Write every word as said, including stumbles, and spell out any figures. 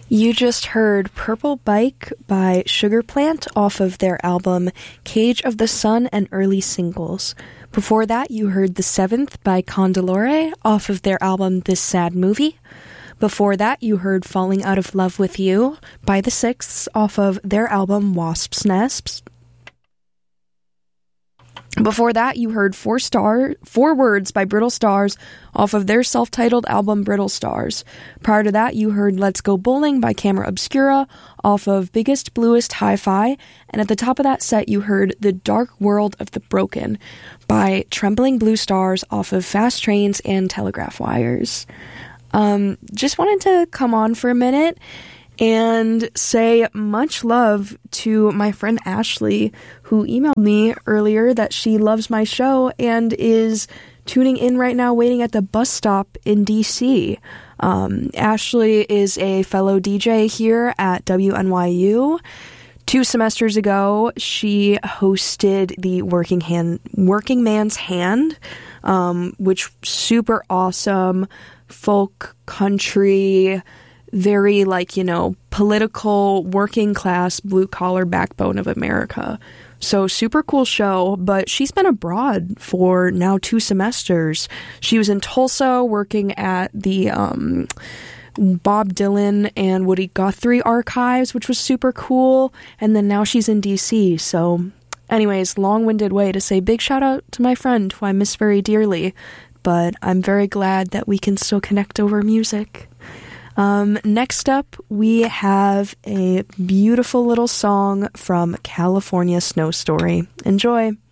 You just heard Purple Bike by Sugar Plant off of their album Cage of the Sun and Early Singles. Before that, you heard The Seventh by Condolore off of their album This Sad Movie. Before that, you heard Falling Out of Love with You by The Sixths off of their album Wasp's Nests. Before that, you heard Four Star, Four Words by Brittle Stars off of their self-titled album Brittle Stars. Prior to that, you heard Let's Go Bowling by Camera Obscura off of Biggest Bluest Hi-Fi. And at the top of that set, you heard The Dark World of the Broken by Trembling Blue Stars off of Fast Trains and Telegraph Wires. Um, just wanted to come on for a minute and say much love to my friend Ashley, who emailed me earlier that she loves my show and is tuning in right now waiting at the bus stop in D C. Um, Ashley is a fellow D J here at W N Y U. Two semesters ago, she hosted the Working Hand, Working Man's Hand, um, which super awesome, folk, country, very, like, you know, political, working class, blue collar backbone of America. So super cool show, but she's been abroad for now two semesters. She was in Tulsa working at the um, Bob Dylan and Woody Guthrie archives, which was super cool. And then now she's in D C. So anyways, long-winded way to say big shout out to my friend who I miss very dearly. But I'm very glad that we can still connect over music. Um, next up, we have a beautiful little song from California Snow Story. Enjoy!